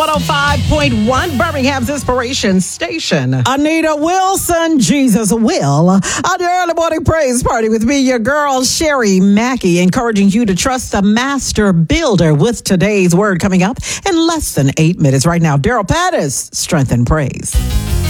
105.1, Birmingham's Inspiration Station. Anita Wilson, Jesus Will. On the early morning praise party with me, your girl, Sherry Mackey, encouraging you to trust the master builder with today's word coming up in less than 8 minutes. Right now, Daryl Pattis, Strength and Praise.